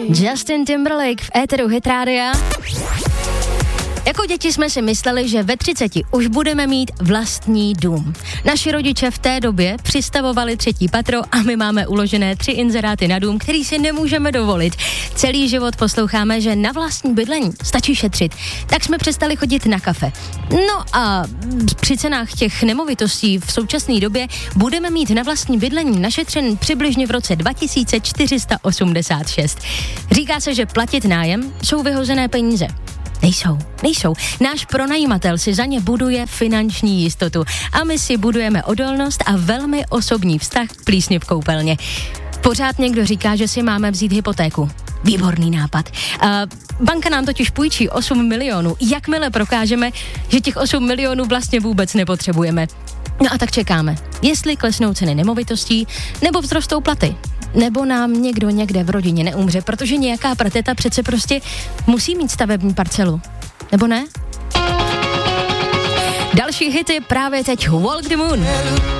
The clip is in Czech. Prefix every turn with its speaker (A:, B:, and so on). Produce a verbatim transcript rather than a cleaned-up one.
A: Justin Timberlake v éteru Hit Rádia. Jako děti jsme si mysleli, že ve třiceti už budeme mít vlastní dům. Naši rodiče v té době přistavovali třetí patro a my máme uložené tři inzeráty na dům, který si nemůžeme dovolit. Celý život posloucháme, že na vlastní bydlení stačí šetřit. Tak jsme přestali chodit na kafe. No a při cenách těch nemovitostí v současné době budeme mít na vlastní bydlení našetřen přibližně v roce dva tisíce čtyři sta osmdesát šest. Říká se, že platit nájem jsou vyhozené peníze. Nejsou, nejsou. Náš pronajímatel si za ně buduje finanční jistotu a my si budujeme odolnost a velmi osobní vztah k plísni v koupelně. Pořád někdo říká, že si máme vzít hypotéku. Výborný nápad. Uh, banka nám totiž půjčí osm milionů. Jakmile prokážeme, že těch osm milionů vlastně vůbec nepotřebujeme. No a tak čekáme, jestli klesnou ceny nemovitostí, nebo vzrostou platy. Nebo nám někdo někde v rodině neumře, protože nějaká prateta přece prostě musí mít stavební parcelu. Nebo ne? Další hity právě teď Walk the Moon.